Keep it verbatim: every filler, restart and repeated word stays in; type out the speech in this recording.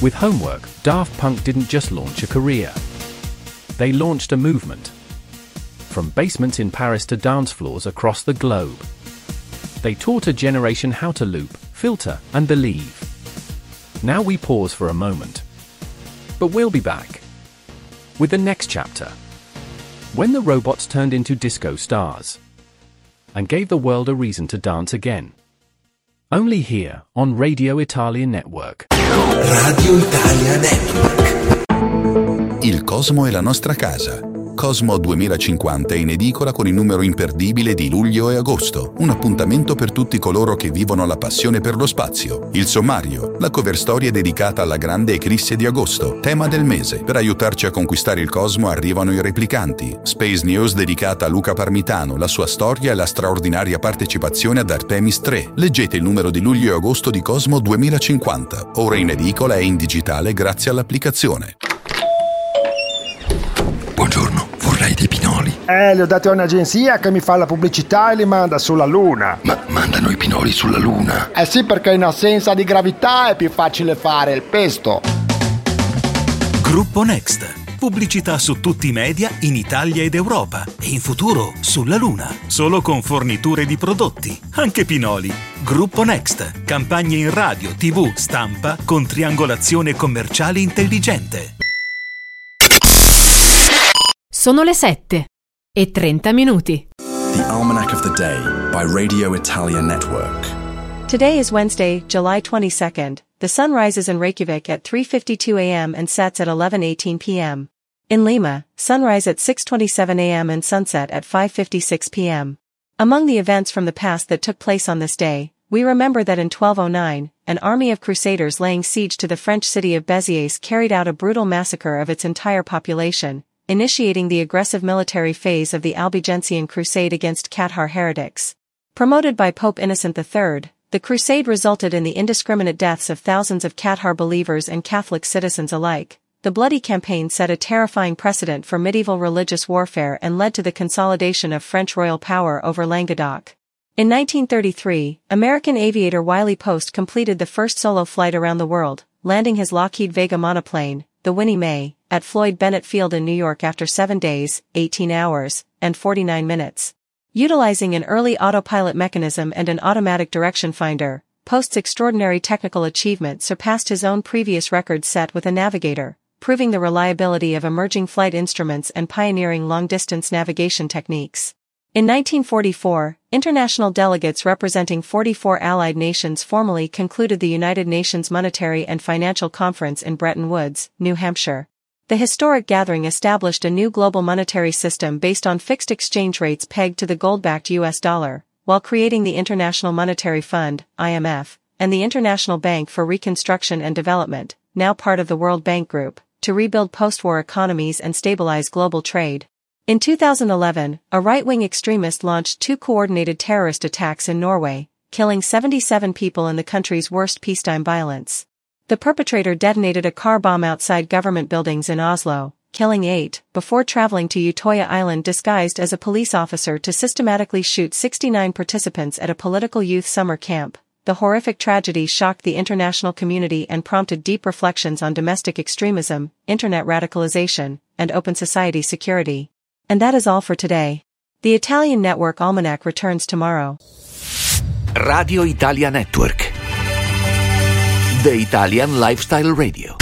With Homework, Daft Punk didn't just launch a career. They launched a movement. From basements in Paris to dance floors across the globe. They taught a generation how to loop, filter, and believe. Now we pause for a moment. But we'll be back with the next chapter. When the robots turned into disco stars and gave the world a reason to dance again. Only here, on Radio Italia Network. Radio Italia Network. Il Cosmo è la nostra casa. Cosmo duemilacinquanta è in edicola con il numero imperdibile di luglio e agosto, un appuntamento per tutti coloro che vivono la passione per lo spazio. Il sommario, la cover story è dedicata alla grande eclisse di agosto, tema del mese. Per aiutarci a conquistare il Cosmo arrivano i replicanti. Space News dedicata a Luca Parmitano, la sua storia e la straordinaria partecipazione ad Artemis tre. Leggete il numero di luglio e agosto di Cosmo duemilacinquanta, ora in edicola e in digitale grazie all'applicazione. Buongiorno, vorrei dei pinoli. Eh, li ho dati a un'agenzia che mi fa la pubblicità e li manda sulla Luna. Ma mandano i pinoli sulla Luna? Eh sì, perché in assenza di gravità è più facile fare il pesto. Gruppo Next. Pubblicità su tutti i media in Italia ed Europa e in futuro sulla Luna. Solo con forniture di prodotti, anche pinoli. Gruppo Next. Campagne in radio, tivù, stampa con triangolazione commerciale intelligente. Sono le sette e trenta minuti. The Almanac of the Day by Radio Italia Network. Today is Wednesday, July twenty-second. The sun rises in Reykjavik at three fifty-two a.m. and sets at eleven eighteen p.m. In Lima, sunrise at six twenty-seven a.m. and sunset at five fifty-six p.m. Among the events from the past that took place on this day, we remember that in twelve oh nine, an army of crusaders laying siege to the French city of Béziers carried out a brutal massacre of its entire population, initiating the aggressive military phase of the Albigensian crusade against Cathar heretics. Promoted by Pope Innocent the Third, the crusade resulted in the indiscriminate deaths of thousands of Cathar believers and Catholic citizens alike. The bloody campaign set a terrifying precedent for medieval religious warfare and led to the consolidation of French royal power over Languedoc. In nineteen thirty-three, American aviator Wiley Post completed the first solo flight around the world, landing his Lockheed Vega monoplane, the Winnie Mae, at Floyd Bennett Field in New York after seven days, eighteen hours, and forty-nine minutes. Utilizing an early autopilot mechanism and an automatic direction finder, Post's extraordinary technical achievement surpassed his own previous record set with a navigator, proving the reliability of emerging flight instruments and pioneering long-distance navigation techniques. In nineteen forty-four, international delegates representing forty-four allied nations formally concluded the United Nations Monetary and Financial Conference in Bretton Woods, New Hampshire. The historic gathering established a new global monetary system based on fixed exchange rates pegged to the gold-backed U S dollar, while creating the International Monetary Fund, I M F, and the International Bank for Reconstruction and Development, now part of the World Bank Group, to rebuild post-war economies and stabilize global trade. In two thousand eleven, a right-wing extremist launched two coordinated terrorist attacks in Norway, killing seventy-seven people in the country's worst peacetime violence. The perpetrator detonated a car bomb outside government buildings in Oslo, killing eight, before traveling to Utoya Island disguised as a police officer to systematically shoot sixty-nine participants at a political youth summer camp. The horrific tragedy shocked the international community and prompted deep reflections on domestic extremism, internet radicalization, and open society security. And that is all for today. The Italian Network Almanac returns tomorrow. Radio Italia Network. The Italian Lifestyle Radio.